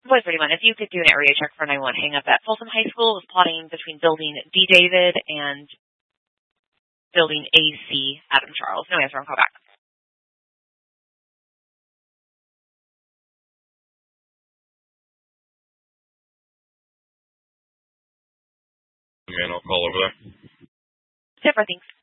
Voice 31, if you could do an area check for 911 hang up at Folsom High School, it was plotting between building D. David and building AC Adam Charles. No answer on call back. Man, I'll call over there. Super, thanks.